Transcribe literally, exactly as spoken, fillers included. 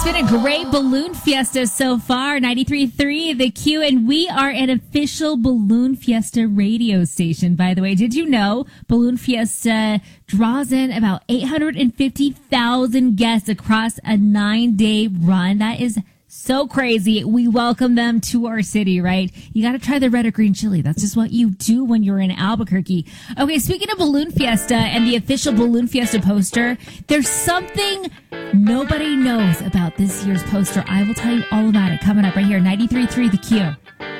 been a great balloon fiesta so far. ninety-three point three The Q, and we are an official Balloon Fiesta radio station, by the way. Did you know Balloon Fiesta draws in about eight hundred fifty thousand guests across a nine-day run? That is so crazy. We welcome them to our city, right? You got to try the red or green chili. That's just what you do when you're in Albuquerque. Okay, speaking of Balloon Fiesta and the official Balloon Fiesta poster, there's something nobody knows about this year's poster. I will tell you all about it coming up right here. ninety-three point three The Q.